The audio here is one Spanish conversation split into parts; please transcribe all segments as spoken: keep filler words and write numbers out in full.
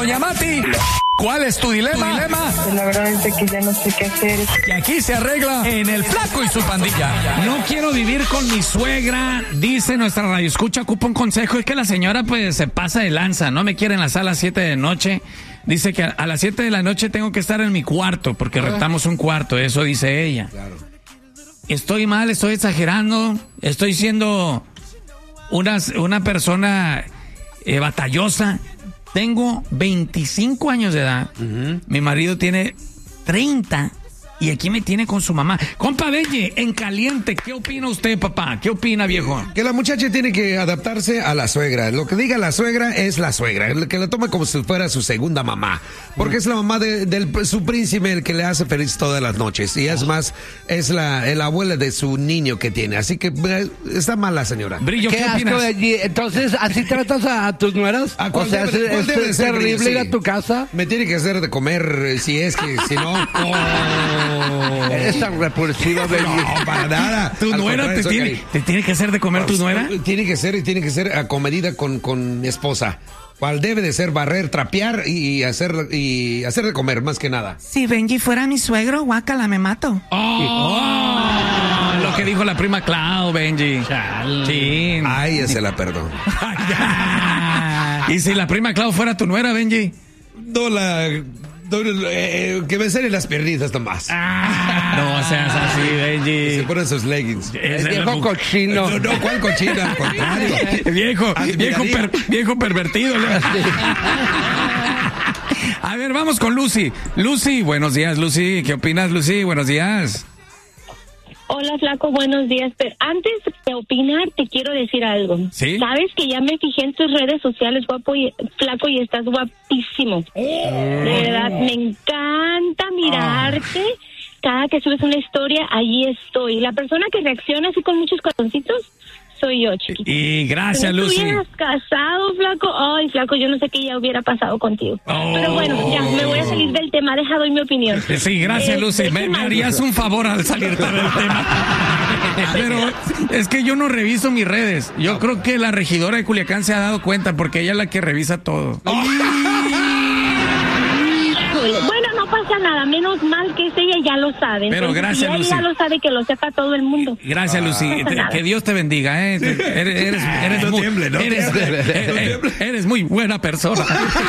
Doña Mati, ¿cuál es tu dilema? ¿Tu dilema? La verdad es que ya no sé qué hacer. Que aquí se arregla en El Flaco y su pandilla. No quiero vivir con mi suegra, dice nuestra radioescucha, ocupa un consejo. Es que la señora pues se pasa de lanza, no me quiere en la sala a las siete de noche. Dice que a las siete de la noche tengo que estar en mi cuarto porque rentamos un cuarto, eso dice ella. Claro. Estoy mal, estoy exagerando, estoy siendo una, una persona eh, batallosa. Tengo veinticinco años de edad, uh-huh. Mi marido tiene treinta y aquí me tiene con su mamá. Compa Benji, en caliente, ¿qué opina usted, papá? ¿Qué opina, viejo? Que la muchacha tiene que adaptarse a la suegra. Lo que diga la suegra es la suegra, que la toma como si fuera su segunda mamá. Porque mm. es la mamá de, de su príncipe el que le hace feliz todas las noches. Y es más, es la, la abuela de su niño que tiene. Así que está mal la señora. Brillo, ¿qué, ¿qué opinas? Entonces, ¿así tratas a tus nueras? ¿A o sea, debe, ¿es, es, es terrible sí. ir a tu casa? Me tiene que hacer de comer, si es que, si no... Oh. Es tan repulsiva, Benji. No, para nada. ¿Tu nuera te tiene, te tiene que hacer de comer pues, tu nuera? Tiene que ser, tiene que ser acomedida con, con mi esposa. Cual debe de ser barrer, trapear y hacer, y hacer de comer, más que nada. Si Benji fuera mi suegro, guácala, me mato. Oh, oh, lo que dijo la prima Clau, Benji. Sí. Ay, ya se la perdono. ¿Y si la prima Clau fuera tu nuera, Benji? No la... No, eh, que me salen las piernitas nomás. Ah, no seas así, Benji. Se ponen sus leggings. Es el viejo cochino. No, no, ¿cuál cochino? Al contrario. Viejo, viejo, per, viejo pervertido. A ver, vamos con Lucy. Lucy, buenos días, Lucy. ¿Qué opinas, Lucy? Buenos días. Hola, Flaco, buenos días. Pero antes de opinar, te quiero decir algo. ¿Sí? Sabes que ya me fijé en tus redes sociales, guapo y Flaco, y estás guapísimo. Oh. De verdad, me encanta mirarte. Oh. Cada que subes una historia, allí estoy. La persona que reacciona así con muchos corazoncitos, soy yo, chiquito. Y gracias, si no Lucy. Si hubieras casado, Flaco, ay, Flaco, yo no sé qué ya hubiera pasado contigo. Oh. Pero bueno, ya, me voy a salir del tema, deja, doy mi opinión. Sí, gracias, eh, Lucy. Me, me harías un favor al salirte del tema. Pero es que yo no reviso mis redes. Yo no. creo que la regidora de Culiacán se ha dado cuenta porque ella es la que revisa todo. Oh. Bueno, no pasa nada, menos mal que es ella, ya lo sabe. Pero entonces, gracias, si Lucy. Ella ya lo sabe, que lo sepa todo el mundo. Gracias, Lucy. No que Dios te bendiga, ¿eh? Eres, eres, eres, no muy, tiemble, no eres, tiemble, eres, no eres, eres muy buena persona.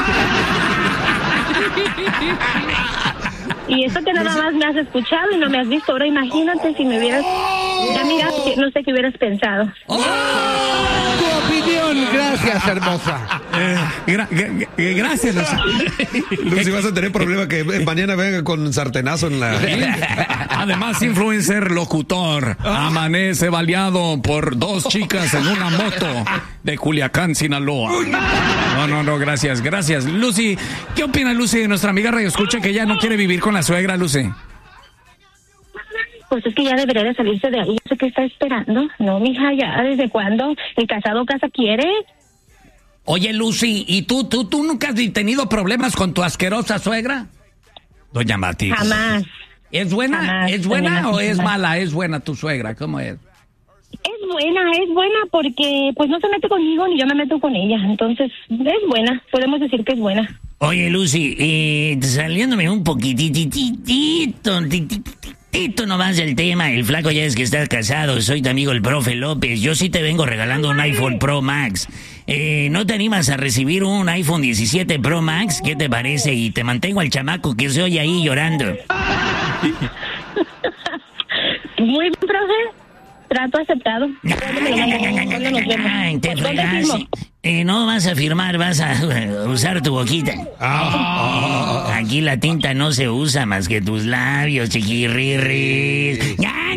Y eso que nada más me has escuchado y no me has visto. Ahora imagínate si me hubieras... Ya mira, no sé qué hubieras pensado. Oh, tu opinión, gracias, hermosa. Eh, gra- gra- gracias, Lucy. Lucy, vas a tener problema que mañana venga con sartenazo en la... Además, influencer, locutor, amanece baleado por dos chicas en una moto de Culiacán, Sinaloa. No, no, no, gracias, gracias. Lucy, ¿qué opina Lucy de nuestra amiga Radio Escucha que ya no quiere vivir con la suegra, Lucy? Pues es que ya debería de salirse de ahí. No sé qué está esperando. No, mija, ya, ¿desde cuándo? ¿El casado casa quiere? Oye, Lucy, ¿y tú, tú, tú nunca has tenido problemas con tu asquerosa suegra? Doña Mati. Jamás. ¿Es buena? Jamás, ¿Es buena jamás, o es jamás. mala? ¿Es buena tu suegra? ¿Cómo es? Es buena, es buena porque pues no se mete conmigo ni yo me meto con ella. Entonces, es buena. Podemos decir que es buena. Oye, Lucy, eh, saliéndome un poquitititito, tititito nomás del tema, el Flaco ya es que estás casado, soy tu amigo el profe López, yo sí te vengo regalando un iPhone Pro Max. Eh, ¿no te animas a recibir un iPhone diecisiete Pro Max? ¿Qué te parece? Y te mantengo al chamaco que se oye ahí llorando. Muy bien, profe. Trato aceptado. Ay, te fregaste. Eh, no vas a firmar, vas a usar tu boquita. Aquí la tinta no se usa más que tus labios, chiquirrirris.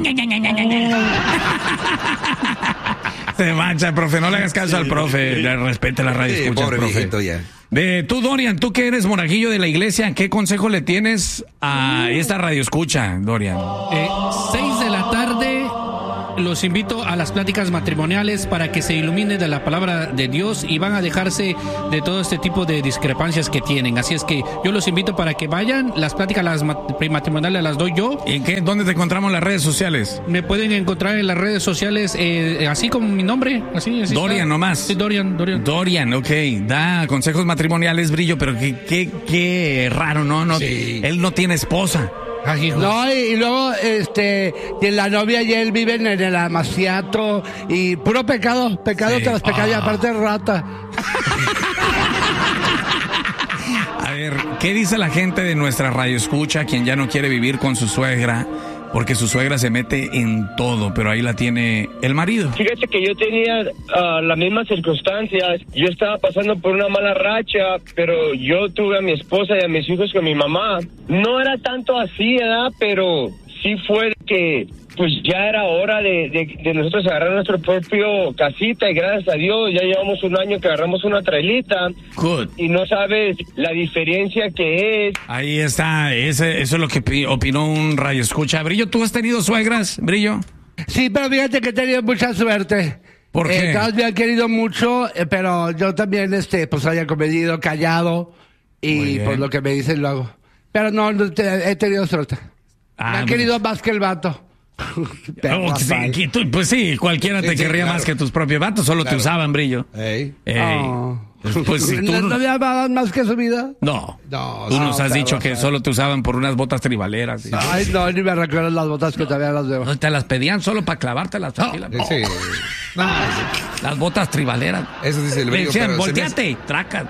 Se mancha, profe, no le hagas caso al profe. Le respete la radio, Sí, escucha, pobre profe. viejito ya. De tú, Dorian, tú que eres monaguillo de la iglesia, ¿qué consejo le tienes a esta radio escucha, Dorian? Eh, seis de la tarde, los invito a las pláticas matrimoniales para que se iluminen de la palabra de Dios y van a dejarse de todo este tipo de discrepancias que tienen. Así es que yo los invito para que vayan. Las pláticas las matrimoniales las doy yo. ¿Y qué? ¿Dónde te encontramos en las redes sociales? Me pueden encontrar en las redes sociales eh, así como mi nombre. Así, así Dorian está. nomás. Sí, Dorian, Dorian. Dorian, ok. Da consejos matrimoniales, Brillo, pero qué, qué, qué raro, ¿no? no Sí. Él no tiene esposa. Ay, hijo. No, y, y luego, este, y la novia y él viven en el amaciato y puro pecado, pecado Sí. tras pecado y Ah. aparte rata. A ver, ¿qué dice la gente de nuestra radio escucha, quien ya no quiere vivir con su suegra? Porque su suegra se mete en todo, pero ahí la tiene el marido. Fíjate que yo tenía uh, las mismas circunstancias. Yo estaba pasando por una mala racha, pero yo tuve a mi esposa y a mis hijos con mi mamá. No era tanto así, ¿verdad? Pero sí fue que pues ya era hora de, de, de nosotros agarrar nuestro propio casita y gracias a Dios ya llevamos un año que agarramos una trailita. Good. Y no sabes la diferencia que es. Ahí está, ese, eso es lo que pi- opinó un radio escucha. Brillo, ¿tú has tenido suegras, Brillo? Sí, pero fíjate que he tenido mucha suerte. ¿Por qué? Eh, todas me han querido mucho, eh, pero yo también, este, pues haya comedido, callado, Muy y bien. pues lo que me dicen lo hago. Pero no, no te- he tenido suerte. Ah, me han bueno. querido más que el vato. Perro Oh, sí, Rafael. que tú- pues sí, cualquiera Sí, te sí, querría claro. más que tus propios vatos, solo te Claro. usaban, Brillo. Ey. Ey, Oh. Pues si tú... ¿No, no me amaban más que su vida? No, No, tú no, nos has pero, dicho que Rafael. solo te usaban por unas botas tribaleras. y- Ay, no, ni me recuerdo las botas que todavía las veo. No, te las pedían solo para clavártelas. tranquila. Sí. No, Las botas tribaleras. eso dice el Le Brillo. decían, pero se me hace- volteate, traca.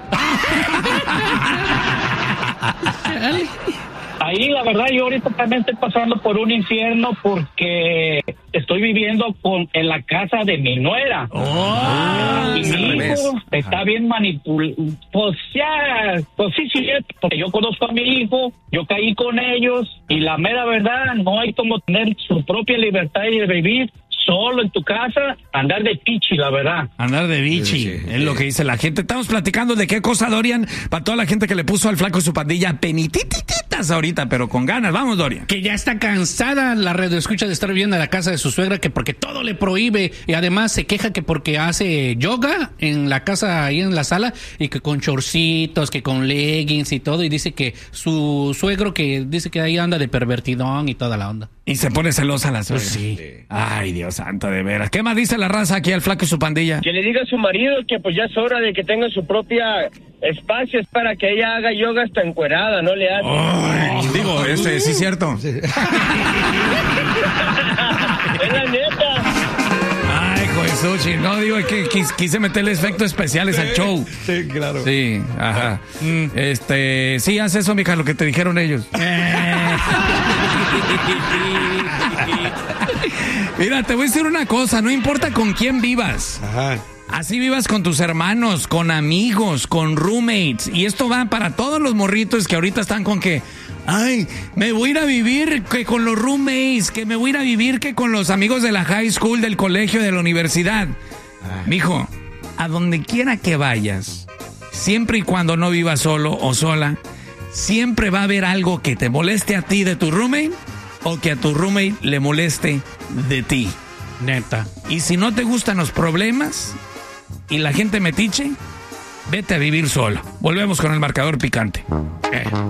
Ahí la verdad yo ahorita también estoy pasando por un infierno porque estoy viviendo con en la casa de mi nuera. Oh, y es al mi revés. hijo está bien manipulado. Pues ya, pues sí, sí, porque yo conozco a mi hijo, yo caí con ellos y la mera verdad no hay como tener su propia libertad y de vivir solo en tu casa, andar de pichi, la verdad. Andar de bichi, Sí, sí, es lo que dice la gente. Estamos platicando de qué cosa, Dorian, para toda la gente que le puso al flaco y su pandilla penitititas ahorita, pero con ganas. Vamos, Dorian. Que ya está cansada la red escucha de estar viviendo en la casa de su suegra, que porque todo le prohíbe y además se queja que porque hace yoga en la casa ahí en la sala y que con chorcitos, que con leggings y todo, y dice que su suegro que dice que ahí anda de pervertidón y toda la onda. Y se pone celosa la suegra. Pues sí. Ay, Dios santo, de veras. ¿Qué más dice la raza aquí al flaco y su pandilla? Que le diga a su marido que pues ya es hora de que tenga su propia espacio, es para que ella haga yoga hasta encuerada, no le hace. Ay, digo, este, sí es cierto. Es la neta. Ay, Josuchi, no, digo, es que quis- quise meterle efectos especiales al show. Sí, claro. Sí, ajá. Este, sí, haz eso, mija, lo que te dijeron ellos. Mira, te voy a decir una cosa, no importa con quién vivas. Ajá. Así vivas con tus hermanos, con amigos, con roommates. Y esto va para todos los morritos que ahorita están con que, ay, me voy a ir a vivir que con los roommates, que me voy a ir a vivir que con los amigos de la high school, del colegio, de la universidad. Mijo, a donde quiera que vayas, siempre y cuando no vivas solo o sola, siempre va a haber algo que te moleste a ti de tu roommate o que a tu roommate le moleste de ti. Neta. Y si no te gustan los problemas y la gente metiche, vete a vivir solo. Volvemos con el marcador picante. Eh.